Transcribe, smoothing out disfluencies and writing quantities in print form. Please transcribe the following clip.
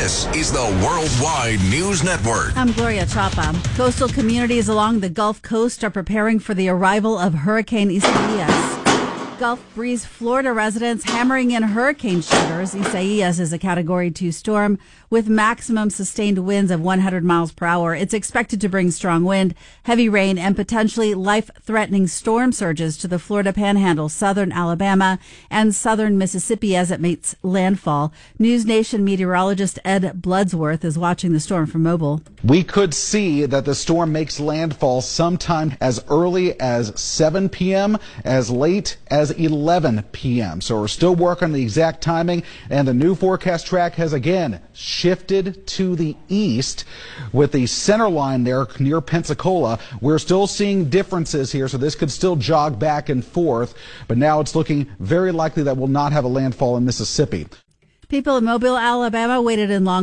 This is the Worldwide News Network. I'm Gloria Chapa. Coastal communities along the Gulf Coast are preparing for the arrival of Hurricane Isaias. Gulf breeze Florida residents hammering in hurricane shelters. Isaias is a Category 2 storm with maximum sustained winds of 100 miles per hour. It's expected to bring strong wind, heavy rain, and potentially life-threatening storm surges to the Florida Panhandle, southern Alabama, and southern Mississippi as it makes landfall. News Nation meteorologist Ed Bloodsworth is watching the storm from Mobile. We could see that the storm makes landfall sometime as early as 7 p.m., as late as 11 p.m. So we're still working on the exact timing, and the new forecast track has again shifted to the east with the center line there near Pensacola. We're still seeing differences here, so this could still jog back and forth, but now it's looking very likely that we'll not have a landfall in Mississippi. People in Mobile, Alabama waited in long